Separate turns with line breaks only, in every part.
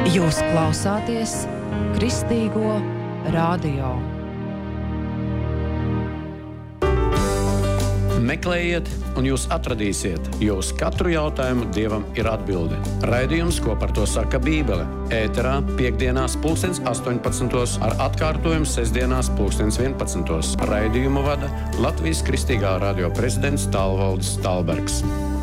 Jūs klausāties Kristīgo radio.
Meklējiet, un jūs atradīsiet, jo uz katru jautājumu Dievam ir atbilde. Raidījums, ko par to saka Bībele. Ēterā piekdienās 18:00 ar atkārtojumu sestdienās 11:00. Raidījumu vada Latvijas Kristīgā radio prezidents Tālvaldis Tālbergs.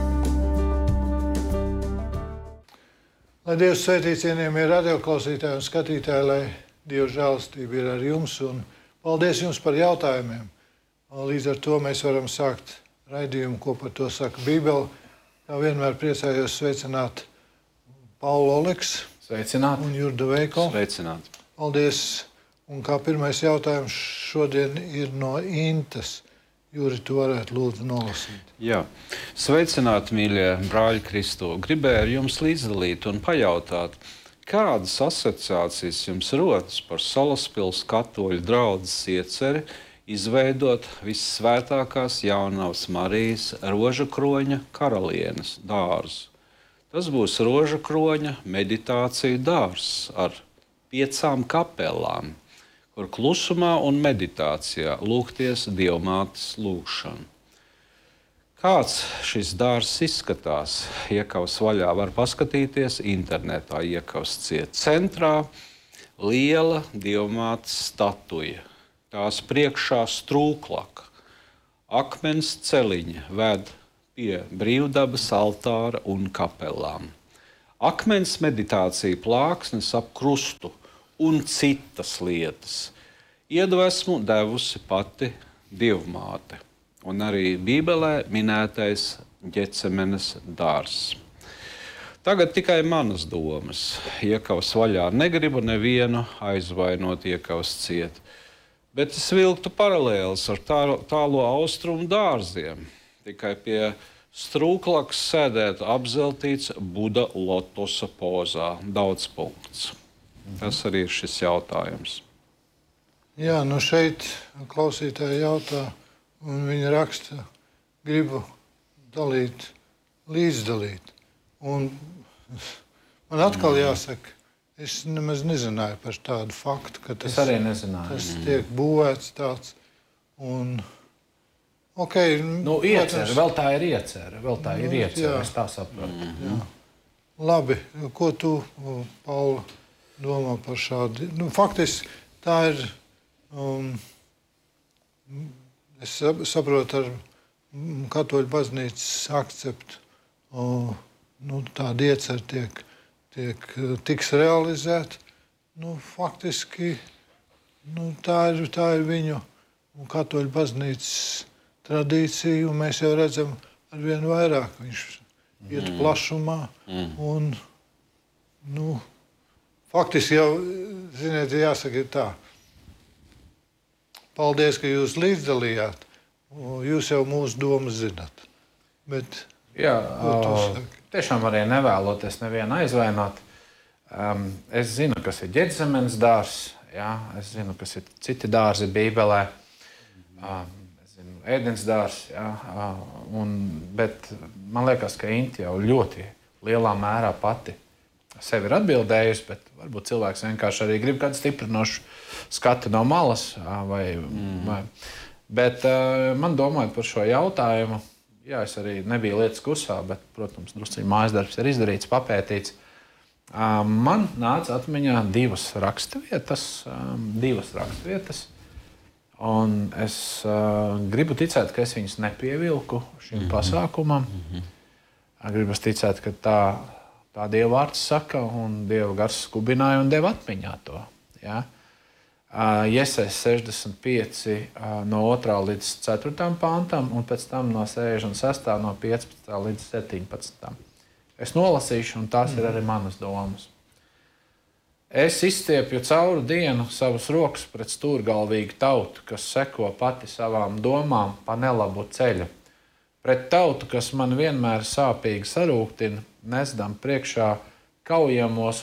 Lai Dievs svētī cienījamie radioklausītāji un skatītāji, lai Dieva žēlastība ir ar jums, un paldies jums par jautājumiem. Līdz ar to mēs varam sākt raidījumu, ko par to saka Bībele. Kā vienmēr priecājos sveicināt Paulu Oleks.
Sveicināt.
Un Jurdu Veiko.
Sveicināt.
Paldies. Un kā pirmais jautājums šodien ir no Intas. Juri, tu varētu lūdzu nolasīt.
Jā. Sveicināt, mīļie brāļi Kristo. Gribēju ar jums līdzdalīt un pajautāt, kādas asociācijas jums rodas par Salaspils katoļu draudzes ieceri izveidot vissvētākās jaunavas Marijas rožakroņa karalienes dārzu. Tas būs rožakroņa meditāciju dārzs ar 5 kapelām, kur klusumā un meditācijā lūgties Dievmātes lūgšanu. Kāds šis dārzs izskatās? Iekavas vaļā var paskatīties internetā. Iekavas ciet centrā liela Dievmātes statuja. Tās priekšā strūklaka. Akmens celiņa ved pie brīvdabas altāra un kapelām. Akmens meditācija plāksnes ap krustu un citas lietas. Iedvesmu devusi pati Dievmāte un arī Bībelē minētais Ģecemenes dārzs. Tagad tikai manas domas. Iekavas vaļā negribu nevienu aizvainot Iekavas ciet, bet es vilktu paralēles ar tālo austrumu dārziem. Tikai pie strūklakas sēdētu apzeltīts Buda lotosa pozā. Daudz punkts. Tas arī ir šis jautājums.
Jā, nu šeit klausītāji jautā, un viņi raksta, gribu līdzdalīt. Un man atkal jāsaka, es nemaz nezināju par tādu faktu, ka tas tiek būvēts tāds. Un,
Iecer, vēl tā ir iecer, es tā saprotu.
Jā. Labi, ko tu, Paula, domā par šādu? Faktiski tā ir, es saprotu, ar katoļu baznīcas akceptu, tāda iecer tiks realizēta. Faktiski tā ir viņu katoļu baznīcas tradīcija, un mēs jau redzam ar vien vairāk. Viņš iet plašumā un, faktiski jau, ziniet, jāsaka ir tā. Paldies, ka jūs līdzdalījāt. Jūs jau mūsu domas zināt. Bet,
jā, tiešām arī nevēloties nevienu aizvainot. Es zinu, kas ir Ģecemenes dārzs. Es zinu, kas ir citi dārzi Bībelē. Es zinu, Ēdens dārzs. Bet man liekas, ka Inti jau ļoti lielā mērā pati sevi ir atbildējusi, bet varbūt cilvēks vienkārši arī grib kādu stiprinošu skatu no malas. Bet man domājot par šo jautājumu, jā, es arī nebiju lietas kursā, bet, protams, drusciņ mājas darbs ir izdarīts, papētīts. Man nāca atmiņā divas raksturvietas, un es gribu ticēt, ka es viņas nepievilku šim pasākumam. Gribu ticēt, ka tā Dieva vārds saka, un Dieva gars skubināja un deva atmiņā to. Ja? Jesais 65 no 2. līdz 4. pantam, un pēc tam no 66. no 15. līdz 17. Es nolasīšu, un tās ir arī manas domas. Es izstiepju cauri dienu savas rokas pret stūrgalvīgu tautu, kas seko pati savām domām pa nelabu ceļu. Pret tautu, kas man vienmēr sāpīgi sarūktina, nesdam priekšā kaujamos